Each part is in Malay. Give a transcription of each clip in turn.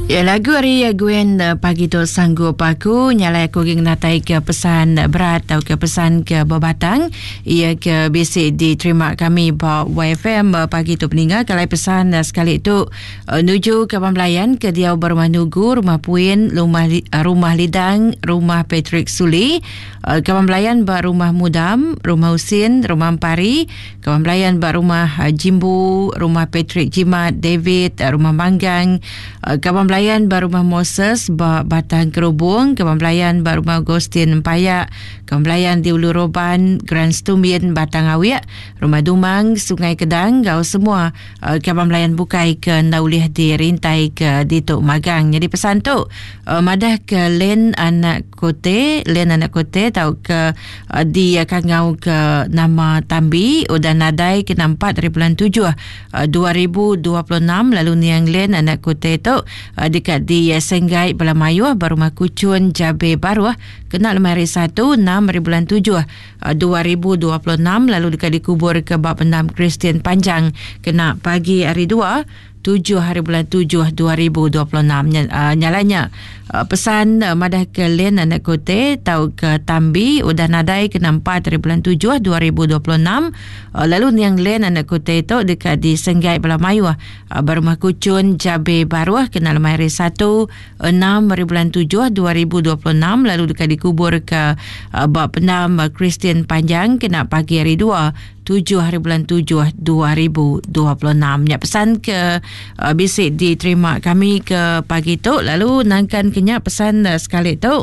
Ya, lagu hari Gwen pagi tu sanggup aku nyalai aku ging natai ke pesan berat atau ke pesan ke berbatang. Ia ke basic diterima kami bawa YFM pagi tu peninggal kalau pesan sekali itu nuju ke Pembelayan ke Diau Berumah Nugu, Rumah Puin, Rumah Lidang, Rumah Patrick Suli, ke Pembelayan Rumah Mudam, Rumah Husin, Rumah Ampari, ke Pembelayan Rumah Jimbu, Rumah Patrick Jimat, David, Rumah Manggang, ke Pembelayan Rumah Moses Batang Kerubung, Pembelayan Rumah Agustin Payak, Pembelayan di Ulu Roban, Grand Stumbin Batang Awiak, Rumah Dumang Sungai Kedang, gau semua Pembelayan bukai ke naulih di rintai ke di Tok Magang. Jadi pesan tu madah ke Len Anak Kote tau ke di Kangau ke nama Tambi udah nadai ke 4.7 2026 lalu niang Len Anak Kote tu dekat di Senggai Belamayu Rumah Kucun Jabe Baru kena lemari 1 6.7 2026 lalu dekat dikubur ke Bab Pendam Kristian Panjang kena pagi hari 2 7/7/2026 nyalanya pesan madah ke Len Anak Kote tau ke Tambi udah nadai ke 4.7 2026 lalu niang Len Anak Kote tu dekat di Senggai Belamayu Rumah Kucun Jabe Baru kena lemari 1 6.7 2026 lalu dekat dikubur ke Bab Pendam Kristian Panjang kena pagi hari 2 7/7/2026. Ya, pesan ke bisik diterima kami ke pagi tu lalu nangkan kenyak pesan sekali tu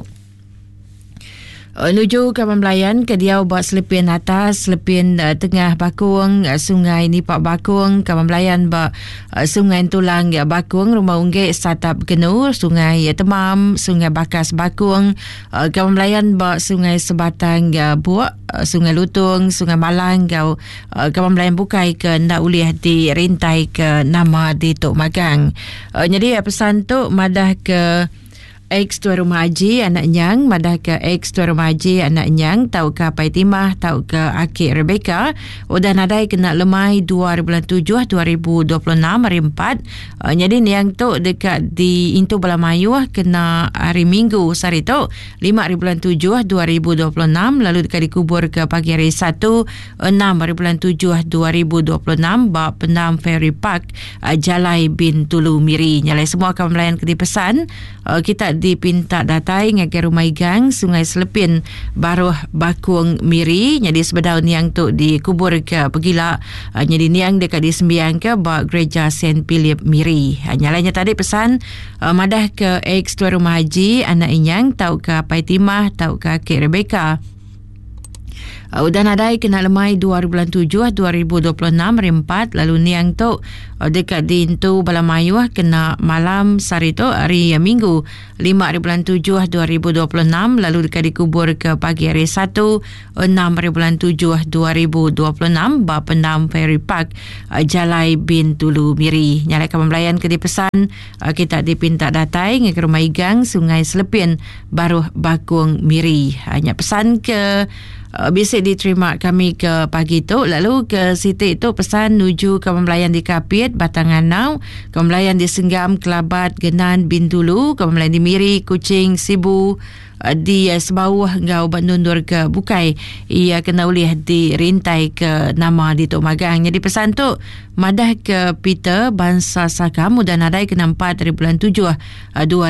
nuju ke Pembelayan ke Diau buat selepin atas selepin tengah Bakung Sungai Nipak Bakung ke Pembelayan buat Sungai Tulang Bakung Rumah Unggik Satap Genur Sungai Temam Sungai Bakas Bakung ke Pembelayan buat Sungai Sebatang Buak Sungai Lutung Sungai Malang ke Pembelayan bukai ke ndak uliah di rintai ke nama di Tok Magang. Jadi pesan tu madah ke Ex Tuan Rumah Haji Anak Nyang madah ke Ex Tuan Rumah Haji Anak Nyang tau ke Pai Timah tau ke Akik Rebecca udah nadai kena lemai 2.7 2026 hari 4 jadi niang tu dekat di Intu Belamayu kena hari Minggu sehari tu 5.7 2026 lalu dekat dikubur ke pagi hari 1 6.7 2026 Bab Pendam Ferry Park Jalai bin Tulu Miri. Nyalai semua akan melayan ke pesan kita dipinta datai ngagai Rumah Igang Sungai Selepin Baruh Bakung Miri. Jadi sebedau niang tu dikubur ke pegila jadi niang dekat di sembiang ke bak Gereja Saint Philip Miri. Nyalanya tadi pesan madah ke Ex Tuan Rumah Haji Anak Inyang tau ke Pai Timah tau ke Akik Rebecca udah nadai kena lemai 2.7 2026 hari 4 lalu niang tu dekat di Intu Belamayu kena malam sari tu hari Minggu 5.7 2026 lalu dekat dikubur ke pagi hari 1 6.7 2026 Bab Pendam Ferry Park Jalai bin Tulu Miri. Nyalai Pembelayan ke di pesan kita dipinta datai ke Rumah Igang Sungai Selepin Baruh Bakung Miri. Hanya pesan ke bisik diterima kami ke pagi tu lalu ke Siti tu pesan nuju ke Pembelayan di Kapit Batangan Nau, ke Pembelayan di Senggam Kelabat Genan Bintulu, ke Pembelayan di Miri Kuching Sibu di Sebawah Ngau Bandundur ke Bukai ia kena ulih di rintai ke nama di Tok Magang. Jadi pesan tu madah ke Peter Bangsa Sakam udah nadai ke 4.7 2026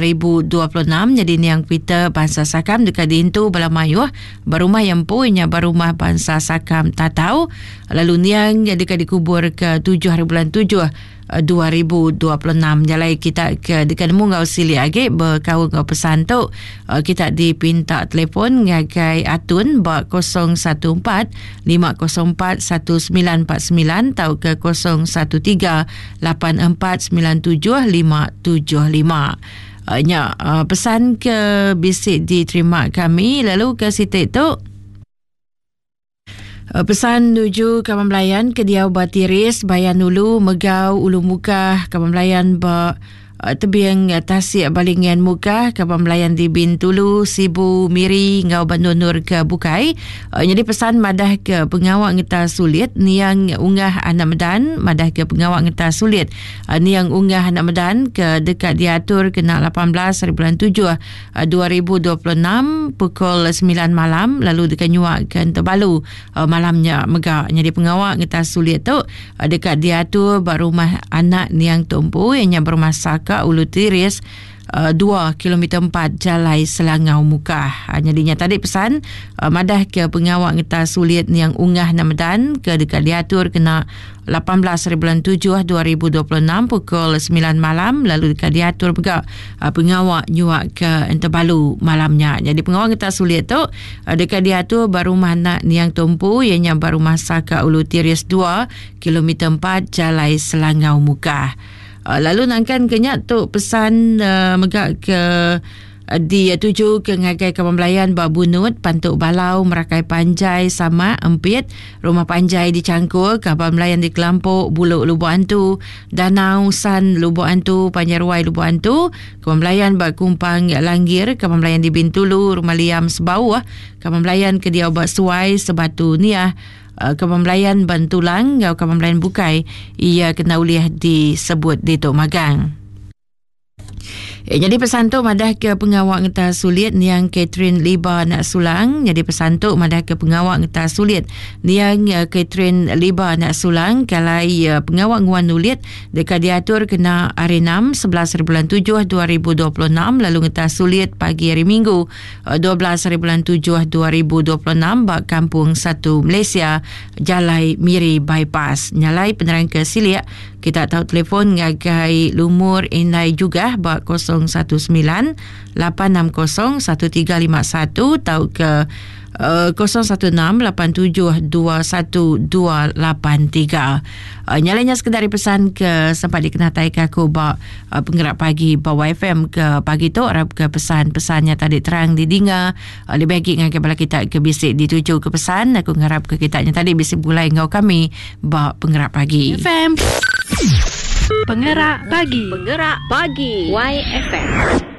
jadi ni yang Peter Bangsa Sakam dekat di Intu Belamayu Berumah yang punya Berumah Bangsa Sakam Tatau lalu niang dekat dikubur ke 7/7 2026. Jalai kita ke dekat mungau sili age berkau ngau pesan tu kita dipinta telefon ngagai Atun bak 014 504 1949 tau ke 013 84 97 575. Pesan ke bisik diterima kami lalu ke Siti tu pesan nuju ke Pembelayan ke Diau Batiris Bayan Ulu Megau Ulu Mukah ke Pembelayan Tebing Tasik Balingan Mukah Kapal Melayan di Bintulu Sibu Miri Ngau Bandar Nur ke Bukai. Jadi pesan madah ke pengawak ngeta sulit niang unggah anak medan madah ke pengawak ngeta sulit niang unggah anak medan ke dekat diatur kena 18 bulan 7 2026 pukul 9 malam lalu dekat nyuak ke Tebalu malamnya megak. Jadi pengawak ngeta sulit tu dekat diatur berumah anak niang tumpu ianya berumah Saka Ulu Tiris 2 km 4 Jalai Selangau Mukah. Jadinya tadi pesan madah ke pengawak ngeta sulit yang unggah Namadan ke dekat diatur kena 18 bulan 7 2026 pukul 9 malam lalu dekat diatur juga pengawak nyuak ke Tebalu malamnya. Jadi pengawak ngeta sulit tu dekat diatur baru mana yang tumpu ianya baru masa ke Ulu Tiris 2 km 4 Jalai Selangau Mukah. Lalu nangkan kenyak tu pesan megak ke di tuju ke ngagai Kapal Melayan Bunut Pantuk Balau Merakai Panjai Sama Empit Rumah Panjai di Cangkul Kapal Melayan di Kelampuk Buluk Lubuk Antu Danau San Lubuk Antu Panjaruai Lubuk Antu Kapal Melayan Kumpang Langgir Kapal Melayan di Bintulu Rumah Liam Sebau Kapal Melayan ke Diau Suai Sebatu Niah Kapal Melayan Bantulang Kapal Melayan Bukai ia kena uliah disebut di Tok Magang. Jadi pesan tu madah ke pengawak ngeta sulit niang Catherine Liba nak sulang. Jadi pesan tu madah ke pengawak ngeta sulit niang Catherine Liba nak sulang kalai pengawak nguan nulit dekat diatur kena hari 6 11 bulan 7 2026 lalu ngeta sulit pagi hari Minggu 12 bulan 7 2026 bak Kampung 1 Malaysia Jalai Miri Bypass. Nyalai penerang ke Siliak kita tahu telefon ngagai lumur inai juga bak 019-860-1351 tahu ke 016-8721-283. Nyalanya sekadar pesan ke sempat dikenatai ke aku bak penggerak pagi bawa FM ke pagi tu harap ke pesan-pesannya tadi terang didinga lebih baik dengan kepala kita ke bisik dituju ke pesan aku ngarap ke kitanya tadi bisik bulai ngau kami bak penggerak pagi FM Penggerak pagi YFM.